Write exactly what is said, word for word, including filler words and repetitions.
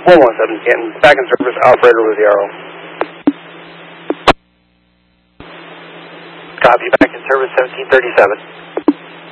one one seven Canton, back in service, operator with the arrow. Copy, back in service, seventeen thirty-seven.